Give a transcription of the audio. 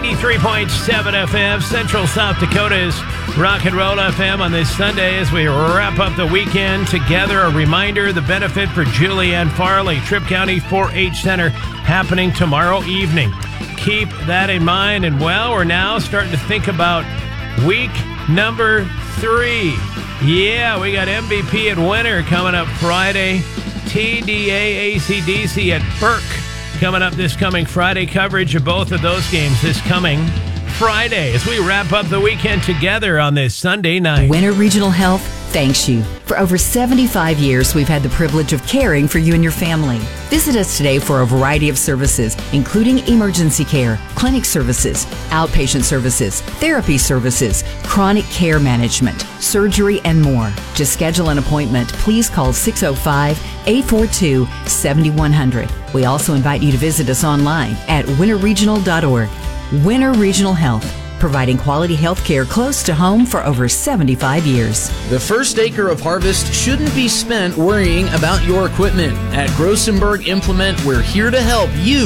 93.7 FM, Central South Dakota's Rock and Roll FM on this Sunday as we wrap up the weekend together. A reminder, the benefit for Julianne Farley, Tripp County 4-H Center, happening tomorrow evening. Keep that in mind. And well, we're now starting to think about week number 3. Yeah, we got MVP at Winter coming up Friday. TDA AC/DC at Burke coming up this coming Friday. Coverage of both of those games this coming Friday as we wrap up the weekend together on this Sunday night. Winter Regional Health thanks you. For over 75 years, we've had the privilege of caring for you and your family. Visit us today for a variety of services, including emergency care, clinic services, outpatient services, therapy services, chronic care management, surgery, and more. To schedule an appointment, please call 605-842-7100. We also invite you to visit us online at winterregional.org. Winter Regional Health, providing quality health care close to home for over 75 years. The first acre of harvest shouldn't be spent worrying about your equipment. At Grossenberg Implement, we're here to help you